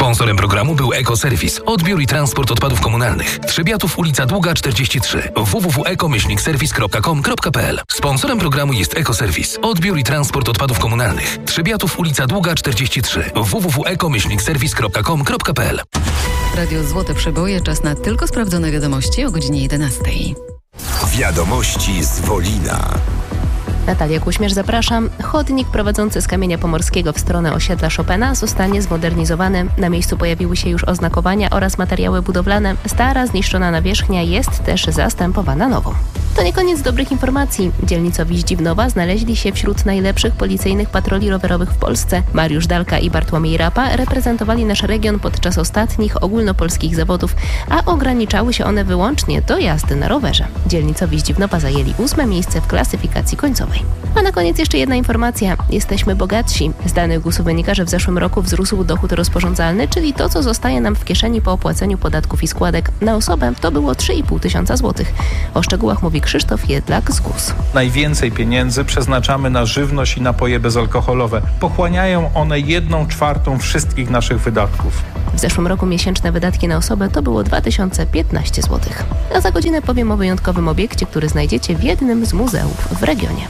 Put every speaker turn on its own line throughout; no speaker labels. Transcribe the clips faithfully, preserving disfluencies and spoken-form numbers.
Sponsorem programu był Ekoserwis. Odbiór i transport odpadów komunalnych. Trzebiatów, ulica Długa czterdzieści trzy. w w w kropka eko myślnik serwis kropka com kropka p l. Sponsorem programu jest Ekoserwis. Odbiór i transport odpadów komunalnych. Trzebiatów, ulica Długa czterdzieści trzy. w w w kropka eko myślnik serwis kropka com kropka p l.
Radio Złote Przeboje. Czas na tylko sprawdzone wiadomości o godzinie jedenastej.
Wiadomości z Wolina.
Natalia Kuśmierz, zapraszam. Chodnik prowadzący z Kamienia Pomorskiego w stronę osiedla Chopina zostanie zmodernizowany. Na miejscu pojawiły się już oznakowania oraz materiały budowlane. Stara, zniszczona nawierzchnia jest też zastępowana nową. To nie koniec dobrych informacji. Dzielnicowi Zdziwnowa znaleźli się wśród najlepszych policyjnych patroli rowerowych w Polsce. Mariusz Dalka i Bartłomiej Rapa reprezentowali nasz region podczas ostatnich ogólnopolskich zawodów, a ograniczały się one wyłącznie do jazdy na rowerze. Dzielnicowi Zdziwnowa zajęli ósme miejsce w klasyfikacji końcowej. A na koniec jeszcze jedna informacja. Jesteśmy bogatsi. Z danych GUS-u wynika, że w zeszłym roku wzrósł dochód rozporządzalny, czyli to, co zostaje nam w kieszeni po opłaceniu podatków i składek. Na osobę to było trzy i pół tysiąca złotych. O szczegółach mówi Krzysztof Jedlak z GUS.
Najwięcej pieniędzy przeznaczamy na żywność i napoje bezalkoholowe. Pochłaniają one jedną czwartą wszystkich naszych wydatków.
W zeszłym roku miesięczne wydatki na osobę to było dwa tysiące piętnaście złotych. A za godzinę powiem o wyjątkowym obiekcie, który znajdziecie w jednym z muzeów w regionie.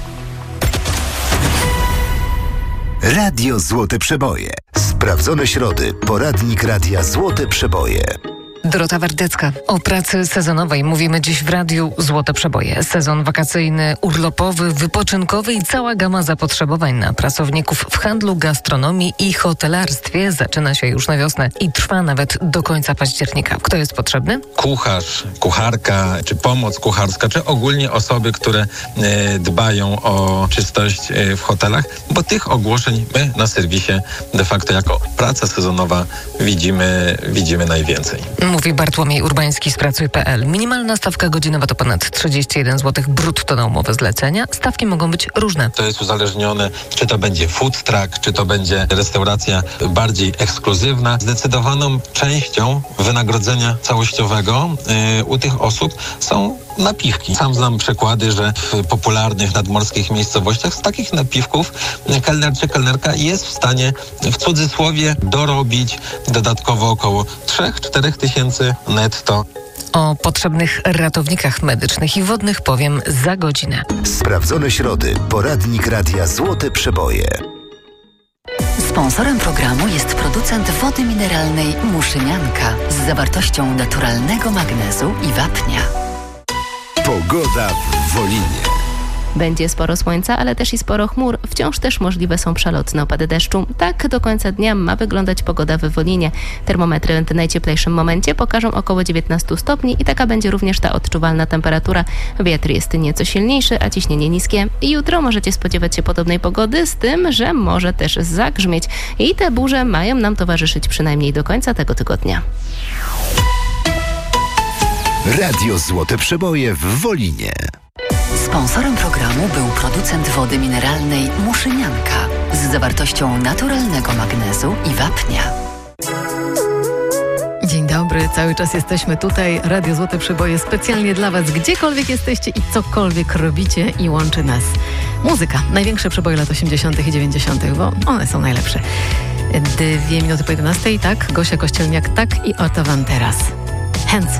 Radio Złote Przeboje. Sprawdzone środy. Poradnik Radia Złote Przeboje.
Dorota Wardecka. O pracy sezonowej mówimy dziś w Radiu Złote Przeboje. Sezon wakacyjny, urlopowy, wypoczynkowy i cała gama zapotrzebowań na pracowników w handlu, gastronomii i hotelarstwie zaczyna się już na wiosnę i trwa nawet do końca października. Kto jest potrzebny?
Kucharz, kucharka, czy pomoc kucharska, czy ogólnie osoby, które e, dbają o czystość e, w hotelach, bo tych ogłoszeń my na serwisie de facto jako praca sezonowa widzimy, widzimy najwięcej.
Mówi Bartłomiej Urbański z pracuj kropka p l. Minimalna stawka godzinowa to ponad trzydzieści jeden złotych brutto na umowę zlecenia. Stawki mogą być różne.
To jest uzależnione, czy to będzie food truck, czy to będzie restauracja bardziej ekskluzywna. Zdecydowaną częścią wynagrodzenia całościowego yy, u tych osób są napiwki. Sam znam przykłady, że w popularnych nadmorskich miejscowościach z takich napiwków kelner czy kelnerka jest w stanie w cudzysłowie dorobić dodatkowo około trzy do czterech tysięcy netto.
O potrzebnych ratownikach medycznych i wodnych powiem za godzinę.
Sprawdzone środy. Poradnik Radia Złote Przeboje.
Sponsorem programu jest producent wody mineralnej Muszynianka z zawartością naturalnego magnezu i wapnia.
Pogoda w Wolinie.
Będzie sporo słońca, ale też i sporo chmur. Wciąż też możliwe są przelotne opady deszczu. Tak do końca dnia ma wyglądać pogoda w Wolinie. Termometry w najcieplejszym momencie pokażą około dziewiętnaście stopni i taka będzie również ta odczuwalna temperatura. Wiatr jest nieco silniejszy, a ciśnienie niskie. I jutro możecie spodziewać się podobnej pogody, z tym, że może też zagrzmieć. I te burze mają nam towarzyszyć przynajmniej do końca tego tygodnia.
Radio Złote Przeboje w Wolinie.
Sponsorem programu był producent wody mineralnej Muszynianka z zawartością naturalnego magnezu i wapnia. Dzień dobry, cały czas jesteśmy tutaj. Radio Złote Przeboje specjalnie dla Was, gdziekolwiek jesteście i cokolwiek robicie i łączy nas muzyka. Największe przeboje lat osiemdziesiątych i dziewięćdziesiątych, bo one są najlepsze. Dwie minuty po jedenastej, tak, Gosia Kościelniak, tak i oto Wam teraz. Hands